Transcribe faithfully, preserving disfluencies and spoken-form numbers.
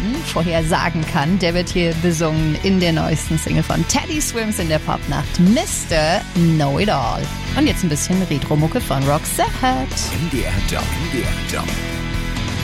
Mann vorhersagen kann, der wird hier besungen in der neuesten Single von Teddy Swims in der Popnacht, Mister Know-It-All. Und jetzt ein bisschen Retro-Mucke von Roxette. M D R Jump, M D R Jump.